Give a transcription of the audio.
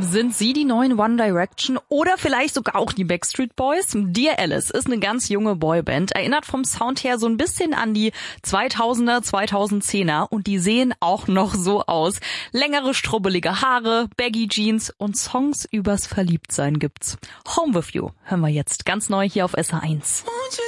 Sind sie die neuen One Direction oder vielleicht sogar auch die Backstreet Boys? Dear Alice ist eine ganz junge Boyband, erinnert vom Sound her so ein bisschen an die 2000er, 2010er und die sehen auch noch so aus. Längere, strubbelige Haare, Baggy Jeans und Songs übers Verliebtsein gibt's. Home with You hören wir jetzt ganz neu hier auf SR1.